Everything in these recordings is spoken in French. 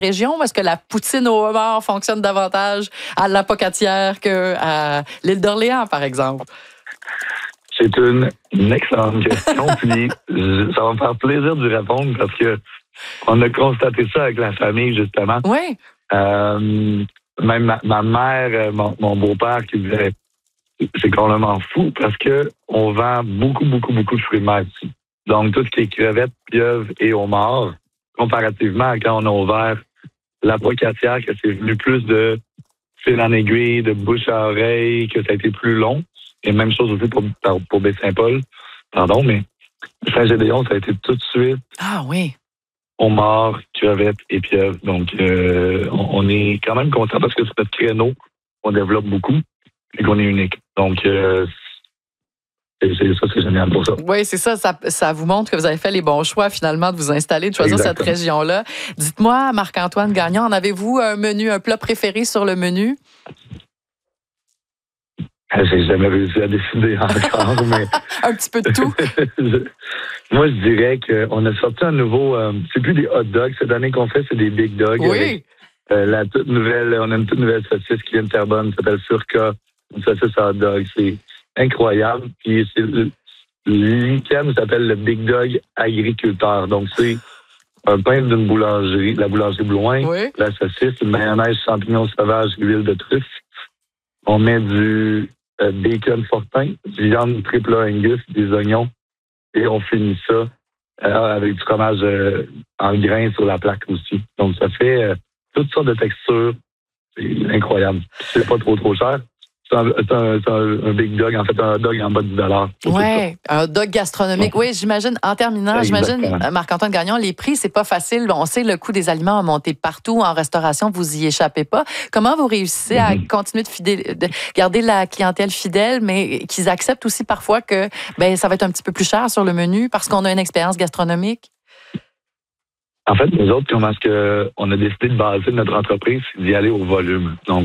région ou est-ce que la poutine au homard fonctionne davantage à l'Apocatière qu'à l'île d'Orléans, par exemple? C'est une excellente question, puis ça va me faire plaisir d'y répondre parce que on a constaté ça avec la famille, justement. Oui. Même ma mère, mon beau-père qui disait c'est complètement fou parce que on vend beaucoup de fruits de mer ici. Donc, tout ce qui est crevettes, pieuvres et homards, comparativement à quand on a ouvert l'Apocatière, que c'est venu plus de fil en aiguille, de bouche à oreille, que ça a été plus long. Et même chose aussi pour Baie-Saint-Paul. Pardon, mais Saint-Gédéon, ça a été tout de suite. Ah oui. Homards, crevettes et pieuvres. Donc, on est quand même content parce que c'est notre créneau qu'on développe beaucoup et qu'on est unique. Donc, c'est génial pour ça. Oui, c'est ça. Ça vous montre que vous avez fait les bons choix, finalement, de vous installer, de choisir cette région-là. Dites-moi, Marc-Antoine Gagnon, en avez-vous un plat préféré sur le menu? J'ai jamais réussi à décider encore, mais... Un petit peu de tout? Moi, je dirais qu'on a sorti un nouveau... c'est plus des hot dogs. Cette année qu'on fait, c'est des big dogs. Oui. Avec, on a une toute nouvelle saucisse qui vient de Terrebonne, qui s'appelle Furca. Une saucisse hot dog. C'est incroyable. Puis l'item s'appelle le Big Dog Agriculteur. Donc, c'est un pain d'une boulangerie, la boulangerie Blouin, oui. La saucisse, une mayonnaise, champignons sauvages, huile de truffe. On met du bacon fortin, du viande triple Angus, des oignons, et on finit ça avec du fromage en grains sur la plaque aussi. Donc, ça fait toutes sortes de textures. C'est incroyable. C'est pas trop cher. C'est un big dog, en fait, un hot dog en bas de $10. Oui, un hot dog gastronomique. Oui, j'imagine, en terminant, Exactement. Marc-Antoine Gagnon, les prix, c'est pas facile. On sait le coût des aliments a monté partout. En restauration, vous y échappez pas. Comment vous réussissez à continuer de garder la clientèle fidèle, mais qu'ils acceptent aussi parfois que ça va être un petit peu plus cher sur le menu parce qu'on a une expérience gastronomique? En fait, nous autres, comment est-ce qu'on a décidé de baser notre entreprise, c'est d'y aller au volume. Donc,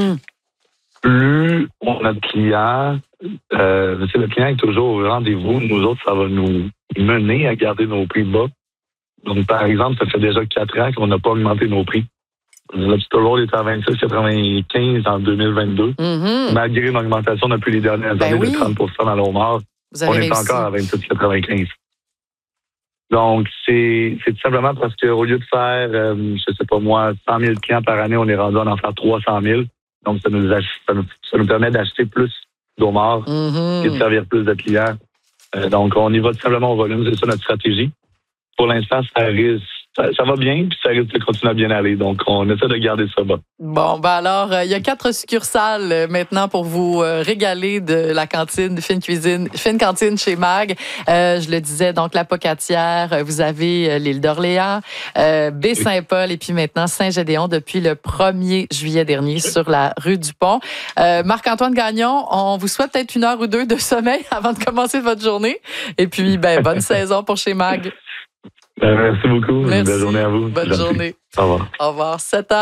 plus on a de clients, le client est toujours au rendez-vous. Nous autres, ça va nous mener à garder nos prix bas. Donc, par exemple, ça fait déjà 4 ans qu'on n'a pas augmenté nos prix. Notre store était à 26,95 en 2022. Malgré une augmentation depuis les dernières années de 30% dans le homard, on est encore à 27,95. Donc, c'est tout simplement parce qu'au lieu de faire, je sais pas moi, 100 000 clients par année, on est rendu à en faire 300 000. Donc, ça nous permet d'acheter plus d'homards et de servir plus de clients. Donc, on y va tout simplement au volume. C'est ça notre stratégie. Pour l'instant, ça va bien, puis ça risque de continuer à bien aller. Donc, on essaie de garder ça bas. Bon, alors, il y a 4 succursales maintenant pour vous régaler de la cantine, fine cantine chez Mag. Je le disais, donc, l'Apocatière, vous avez l'île d'Orléans, Baie-Saint-Paul et puis maintenant Saint-Gédéon depuis le 1er juillet dernier sur la rue du Pont. Marc-Antoine Gagnon, on vous souhaite peut-être 1 heure ou 2 de sommeil avant de commencer votre journée. Et puis, bonne saison pour chez Mag. Merci beaucoup. Merci. Belle journée à vous. Bonne journée. Au revoir. Au revoir.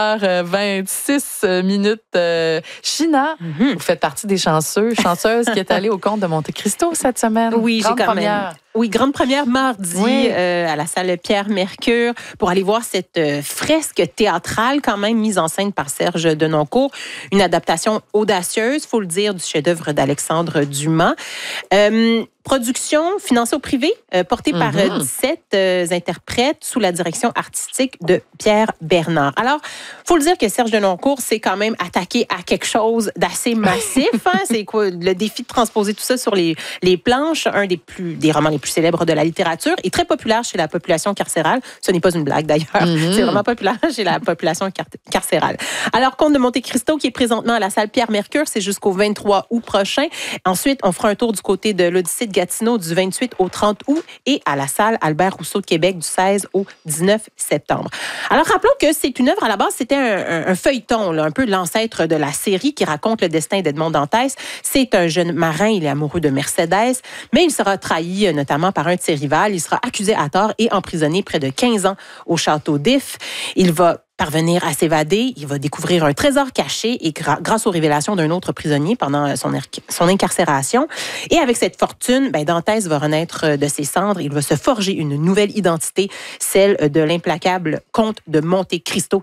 7h26. China, vous faites partie des chanceuses qui est allée au Comte de Monte-Cristo cette semaine. Oui, grande première. Oui, grande première mardi à la salle Pierre Mercure pour aller voir cette fresque théâtrale quand même mise en scène par Serge Denoncourt. Une adaptation audacieuse, faut le dire, du chef-d'œuvre d'Alexandre Dumas. Production financée au privé, portée par 17 interprètes sous la direction artistique de Pierre Bernard. Alors, faut le dire que Serge Denoncourt s'est quand même attaqué à quelque chose d'assez massif. C'est quoi le défi de transposer tout ça sur les planches, un des romans les plus célèbres de la littérature et très populaire chez la population carcérale. Ce n'est pas une blague d'ailleurs. C'est vraiment populaire chez la population carcérale. Alors, Comte de Monte-Cristo qui est présentement à la salle Pierre Mercure, c'est jusqu'au 23 août prochain. Ensuite, on fera un tour du côté de l'Odyssée de Gatineau du 28 au 30 août et à la salle Albert Rousseau de Québec du 16 au 19 septembre. Alors, rappelons que c'est une œuvre, à la base, c'était un feuilleton, là, un peu l'ancêtre de la série qui raconte le destin d'Edmond Dantès. C'est un jeune marin, il est amoureux de Mercedes, mais il sera trahi notamment par un de ses rivales. Il sera accusé à tort et emprisonné près de 15 ans au château d'If. Il va parvenir à s'évader, il va découvrir un trésor caché et grâce aux révélations d'un autre prisonnier pendant son incarcération. Et avec cette fortune, Dantès va renaître de ses cendres. Il va se forger une nouvelle identité, celle de l'implacable comte de Monte-Cristo